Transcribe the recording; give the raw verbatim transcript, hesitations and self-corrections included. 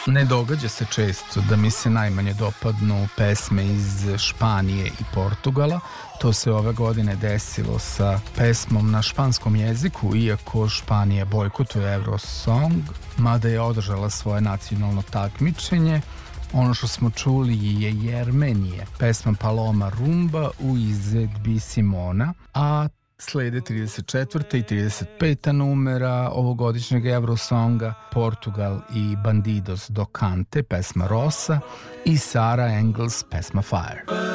Ne događa se često da mi se najmanje dopadnu pesme iz Španije i Portugala. To se ove godine desilo sa pesmom na španskom jeziku, iako Španija bojkotuje Eurosong, mada je održala svoje nacionalno takmičenje. Ono što smo čuli je Jermenije, pesma Paloma Rumba u izvedbi Simona, a slede trideset četvrta i trideset peta numera ovogodišnjeg Eurosonga, Portugal i Bandidos do Cante, pesma Rosa, i Sarah Engels, pesma Fire.